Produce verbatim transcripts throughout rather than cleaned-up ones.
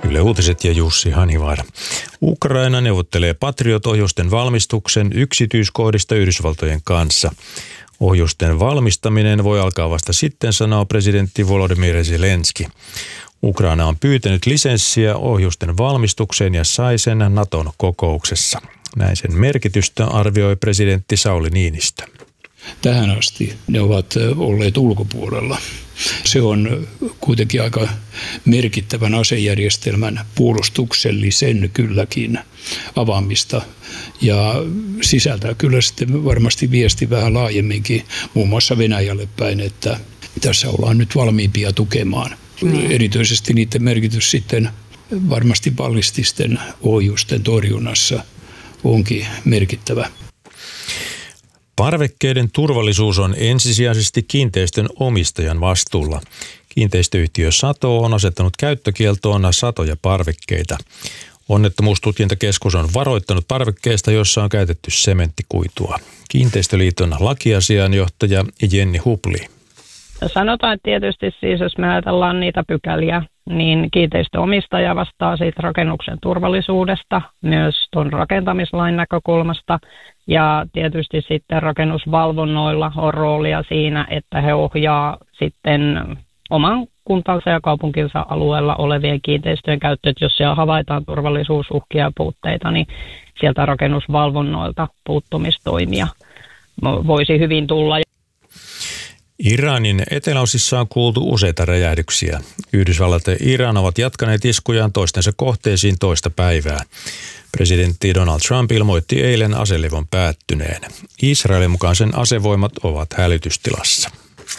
Yle Uutiset ja Jussi Hanivaara. Ukraina neuvottelee Patriot-ohjusten valmistuksen yksityiskohdista Yhdysvaltojen kanssa. Ohjusten valmistaminen voi alkaa vasta sitten, sanoo presidentti Volodymyr Zelenski. Ukraina on pyytänyt lisenssiä ohjusten valmistukseen ja sai sen Naton kokouksessa. Näin sen merkitystä arvioi presidentti Sauli Niinistö. Tähän asti ne ovat olleet ulkopuolella. Se on kuitenkin aika merkittävän asejärjestelmän puolustuksellisen kylläkin avaamista ja sisältää kyllä sitten varmasti viesti vähän laajemminkin muun muassa Venäjälle päin, että tässä ollaan nyt valmiimpia tukemaan. Mm. Erityisesti niiden merkitys sitten varmasti ballististen ohjusten torjunnassa onkin merkittävä. Parvekkeiden turvallisuus on ensisijaisesti kiinteistön omistajan vastuulla. Kiinteistöyhtiö Sato on asettanut käyttökieltoon satoja parvekkeita. Onnettomuustutkintakeskus on varoittanut parvekkeista, joissa on käytetty sementtikuitua. Kiinteistöliiton lakiasianjohtaja Jenni Hupli. Sanotaan, että tietysti siis, jos me ajatellaan niitä pykäliä, niin kiinteistöomistaja vastaa siitä rakennuksen turvallisuudesta, myös tuon rakentamislain näkökulmasta. Ja tietysti sitten rakennusvalvonnoilla on roolia siinä, että he ohjaa sitten oman kuntansa ja kaupunkinsa alueella olevien kiinteistöjen käyttöön. Jos siellä havaitaan turvallisuusuhkia ja puutteita, niin sieltä rakennusvalvonnoilta puuttumistoimia voisi hyvin tulla. Iranin eteläosissa on kuultu useita räjähdyksiä. Yhdysvallat ja Iran ovat jatkaneet iskujaan toistensa kohteisiin toista päivää. Presidentti Donald Trump ilmoitti eilen aselevon päättyneen. Israelin mukaan sen asevoimat ovat hälytystilassa.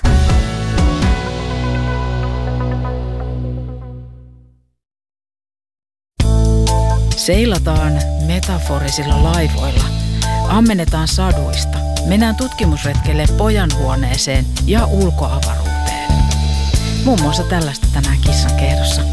Seilataan metaforisilla laivoilla. Ammennetaan saduista. Mennään tutkimusretkelle pojanhuoneeseen ja ulkoavaruuteen. Muun muassa tällaista tänään Kissan kehdossa.